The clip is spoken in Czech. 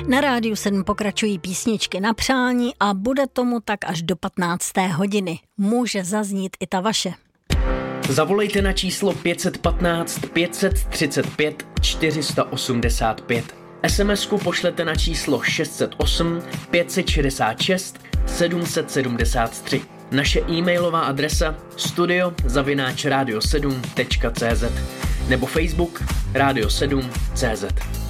Na Rádiu 7 pokračují písničky na přání a bude tomu tak až do 15. hodiny. Může zaznít i ta vaše. Zavolejte na číslo 515 535 485. SMS-ku pošlete na číslo 608 566 773. Naše e-mailová adresa studio@radio7.cz nebo Facebook Radio7.cz.